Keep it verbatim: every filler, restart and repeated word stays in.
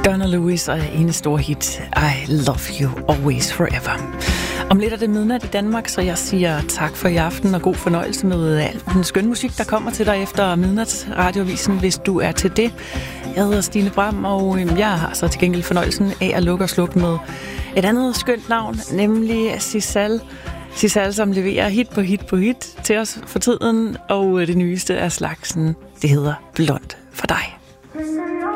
Donna Lewis og ene store hit I Love You Always Forever. Om lidt er det midnat i Danmark, så jeg siger tak for i aften og god fornøjelse med al den skønne musik, der kommer til dig efter midnats radioavisen, hvis du er til det. Jeg hedder Stine Bram, og jeg har så til gengæld fornøjelsen af at lukke og slukke med et andet skønt navn, nemlig Sisal. Sisal, som leverer hit på hit på hit til os for tiden, og det nyeste af slagsen, det hedder Blond for dig.